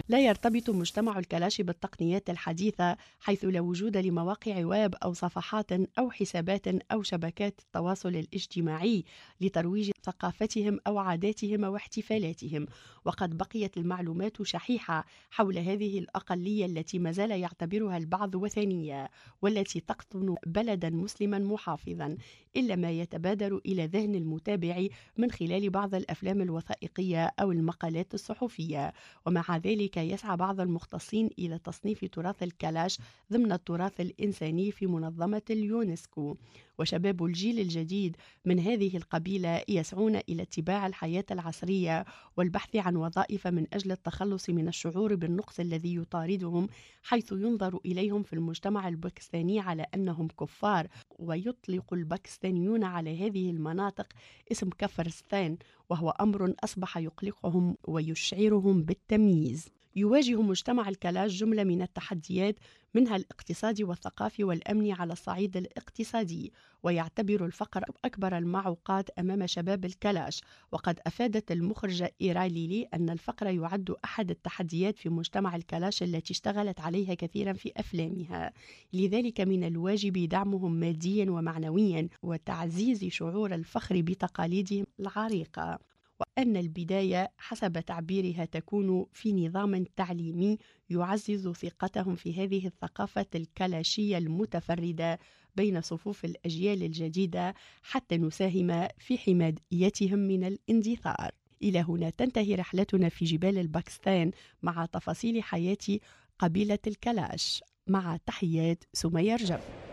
لا يرتبط مجتمع الكلاشي بالتقنيات الحديثة، حيث لا وجود لمواقع ويب أو صفحات أو حسابات أو شبكات التواصل الاجتماعي لترويج ثقافتهم أو عاداتهم واحتفالاتهم. وقد بقيت المعلومات شحيحة حول هذه الأقلية التي ما زال يعتبرها البعض وثنية، والتي تقطن بلدا مسلما محافظا، إلا ما يتبادر إلى ذهن المتابع من خلال بعض الأفلام الوثائقية أو المقالات الصحفية. ومع ذلك يسعى بعض المختصين إلى تصنيف تراث الكلاش ضمن التراث الإنساني في منظمة اليونسكو. وشباب الجيل الجديد من هذه القبيلة يسعون إلى اتباع الحياة العصرية والبحث عن وظائف من أجل التخلص من الشعور بالنقص الذي يطاردهم، حيث ينظر إليهم في المجتمع الباكستاني على أنهم كفار. ويطلق الباكستانيون على هذه المناطق اسم كفرستان، وهو أمر أصبح يقلقهم ويشعرهم بالتمييز. يواجه مجتمع الكلاش جملة من التحديات، منها الاقتصادي والثقافي والأمني على الصعيد الاقتصادي، ويعتبر الفقر أكبر المعوقات أمام شباب الكلاش. وقد أفادت المخرجة إيرالي لي أن الفقر يعد أحد التحديات في مجتمع الكلاش التي اشتغلت عليها كثيرا في أفلامها، لذلك من الواجب دعمهم ماديا ومعنويا وتعزيز شعور الفخر بتقاليدهم العريقة. وأن البداية حسب تعبيرها تكون في نظام تعليمي يعزز ثقتهم في هذه الثقافة الكلاشية المتفردة بين صفوف الأجيال الجديدة، حتى نساهم في حمايتهم من الاندثار. إلى هنا تنتهي رحلتنا في جبال الباكستان مع تفاصيل حياة قبيلة الكلاش. مع تحيات سمية رجب.